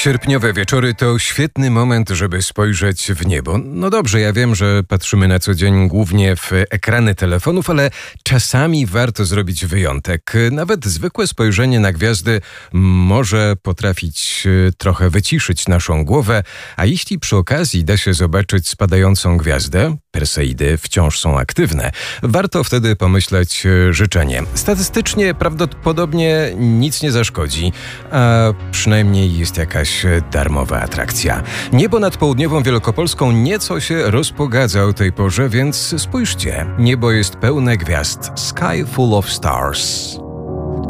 Sierpniowe wieczory to świetny moment, żeby spojrzeć w niebo. No dobrze, ja wiem, że patrzymy na co dzień głównie w ekrany telefonów, ale czasami warto zrobić wyjątek. Nawet zwykłe spojrzenie na gwiazdy może potrafić trochę wyciszyć naszą głowę, a jeśli przy okazji da się zobaczyć spadającą gwiazdę, Perseidy wciąż są aktywne, warto wtedy pomyśleć życzenie. Statystycznie prawdopodobnie nic nie zaszkodzi, a przynajmniej jest jakaś darmowa atrakcja. Niebo nad południową Wielkopolską nieco się rozpogadza o tej porze, więc spójrzcie. Niebo jest pełne gwiazd. Sky full of stars.